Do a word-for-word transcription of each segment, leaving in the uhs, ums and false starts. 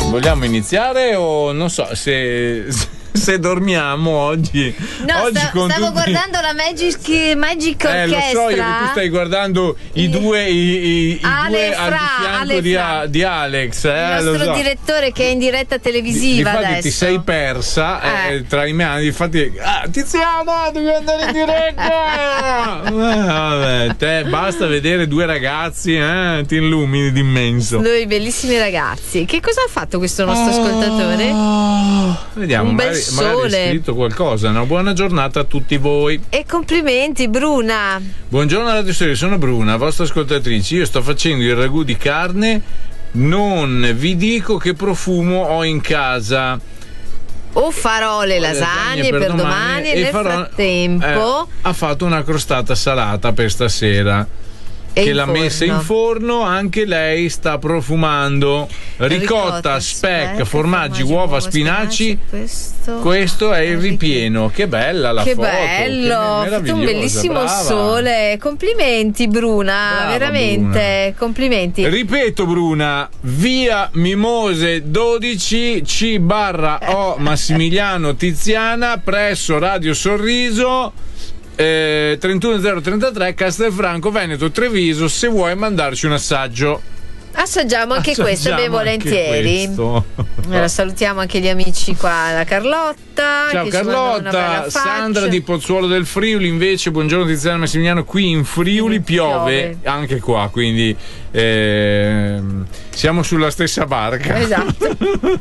Vogliamo iniziare o non so se, se dormiamo oggi? No, oggi sta, con stavo tutti... guardando la Magic, Magic Eh, lo Orchestra. so io che tu stai guardando i due, i, i, i Ale due Fra, al di fianco Ale di, Fra. di Alex. Eh, Il lo nostro so. direttore che è in diretta televisiva Difatti adesso. ti sei persa eh. Eh, tra i miei, infatti ah, Tiziana devi andare in diretta. eh, vabbè, te basta vedere due ragazzi eh, ti illumini d'immenso. Due bellissimi ragazzi. Che cosa ha fatto questo nostro oh, ascoltatore? Vediamo, un bel magari, sole. magari è scritto qualcosa. Una buona giornata a tutti voi e complimenti Bruna. Buongiorno Radio Stereo, sono Bruna, vostra ascoltatrice. Io sto facendo il ragù di carne, non vi dico che profumo ho in casa. O farò le lasagne, lasagne per, per domani, domani e nel farò, frattempo eh, ha fatto una crostata salata per stasera e che l'ha forno. messa in forno. Anche lei sta profumando ricotta, ricotta speck, speck formaggi, uova, uova spinaci, spinaci. Questo, questo è il ripieno. Che bella la che foto, bello, ha fatto un bellissimo brava. sole. Complimenti Bruna, brava, veramente Bruna. Complimenti. Ripeto Bruna, via Mimose dodici C barra O Massimiliano Tiziana presso Radio Sorriso eh, trentuno zero trentatré Castelfranco Veneto Treviso, se vuoi mandarci un assaggio. Assaggiamo anche Assaggiamo questo, ben volentieri. Questo. Allora, salutiamo anche gli amici qua, la Carlotta. Ciao che Carlotta, Sandra di Pozzuolo del Friuli invece, buongiorno Tiziana Massimiliano, qui in Friuli piove, piove. Anche qua, quindi eh, siamo sulla stessa barca. Esatto.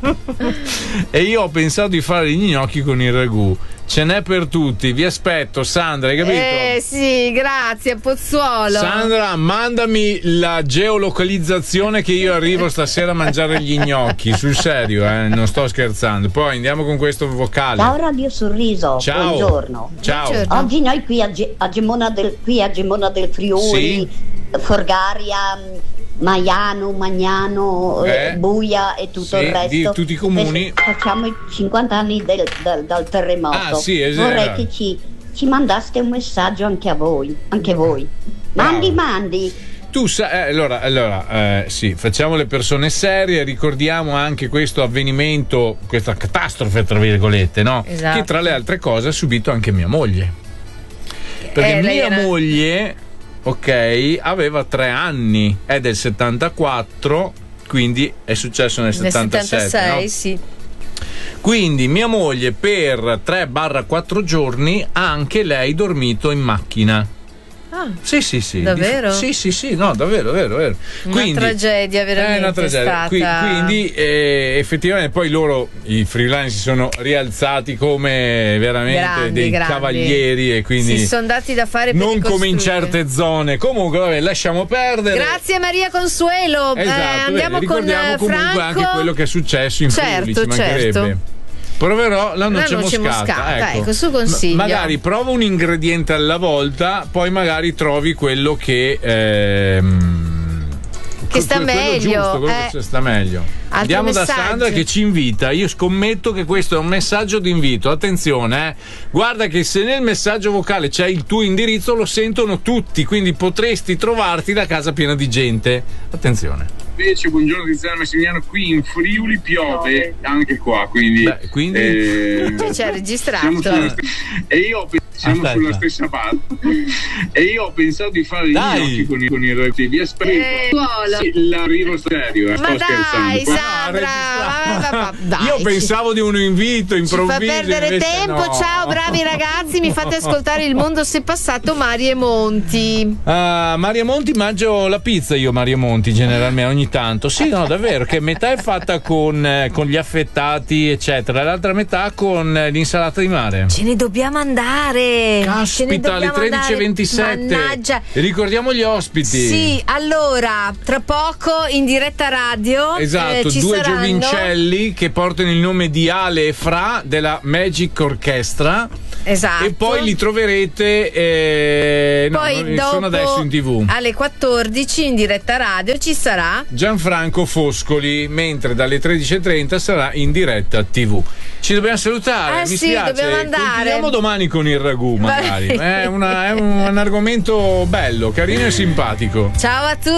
E io ho pensato di fare gli gnocchi con il ragù. Ce n'è per tutti, vi aspetto Sandra, hai capito? Eh sì, grazie, Pozzuolo. Sandra, mandami la geolocalizzazione che io arrivo stasera a mangiare gli gnocchi, sul serio, eh, non sto scherzando. Poi andiamo con questo vocale. Ciao Radio Sorriso, ciao. Buongiorno. Ciao. Buongiorno. Oggi noi qui a, Ge- a, Gemona, del, qui a Gemona del Friuli, sì. Forgaria, Maiano, Magnano, eh, Buia e tutto sì, il resto. Di tutti i comuni. Facciamo i cinquanta anni del, del, del terremoto. Ah, sì, esatto. Vorrei che ci, ci mandaste un messaggio anche a voi. Anche voi. Mandi, Bravo. mandi. Tu sai, eh, allora, allora eh, sì, facciamo le persone serie, ricordiamo anche questo avvenimento, questa catastrofe, tra virgolette, no? Esatto. Che tra le altre cose ha subito anche mia moglie. Perché eh, mia era... moglie, ok, aveva tre anni, è del settantaquattro, quindi è successo nel, nel settantasette, settantasei, no? Sì. Quindi mia moglie per tre quattro giorni ha anche lei dormito in macchina. Ah, sì, sì, sì. Davvero? Sì, sì, sì, no, davvero, davvero, davvero. Una Quindi, tragedia veramente. È una tragedia. Stata... Qui, quindi eh, effettivamente poi loro, i freelance, si sono rialzati come veramente grandi, dei grandi. cavalieri e quindi si sono dati da fare per non come in certe zone. Comunque, vabbè, lasciamo perdere. Grazie Maria Consuelo. Esatto, eh, andiamo bene, con ricordiamo comunque Franco. anche quello che è successo in certo, Friuli, ci mancherebbe. certo. Proverò la noce, la noce moscata, moscata, ecco. ecco, su consiglio. Ma magari prova un ingrediente alla volta, poi magari trovi quello che ehm, che sta quello meglio, giusto, quello eh. che sta meglio. Altro Andiamo messaggio. da Sandra che ci invita. Io scommetto che questo è un messaggio di invito. Attenzione, eh. Guarda che se nel messaggio vocale c'è il tuo indirizzo lo sentono tutti, quindi potresti trovarti la casa piena di gente. Attenzione. Invece, buongiorno Tiziana Massimiliano, qui in Friuli piove anche qua, quindi, Beh, quindi... Eh, c'è registrato. Siamo sulla, e io siamo Aspetta. sulla stessa parte e io ho pensato di fare gli Dai. gnocchi con i con i ragazzi. Vi aspetto. Eh, sì, l'arrivo serio, eh, ma sto dai scherzando. Qua- Sandra, ma- ma- dai, Io ci- pensavo di un invito ci improvviso. fa perdere invece tempo. no. Ciao bravi ragazzi, mi fate ascoltare Il mondo se passato Marie Monti. Uh, Maria Monti, mangio la pizza io Maria Monti generalmente ogni tanto. Sì, no, davvero, che metà è fatta con, eh, con gli affettati eccetera, l'altra metà con eh, l'insalata di mare. Ce ne dobbiamo andare. Ce ne Caspita, alle dobbiamo tredici e ventisette. andare. Mannaggia. Ricordiamo gli ospiti. Sì, allora, tra poco in diretta radio. Esatto, eh, ci due saranno... giovincelli che portano il nome di Ale e Fra della Magic Orchestra. Esatto. E poi li troverete eh, Poi no, dopo, sono adesso in tv. alle quattordici in diretta radio ci sarà Gianfranco Foscoli, mentre dalle tredici e trenta sarà in diretta tivù. Ci dobbiamo salutare, Eh mi sì, spiace. dobbiamo andare. Continuiamo domani con il ragù, magari. È, una, è un, un argomento bello, carino e simpatico. Ciao a tutti.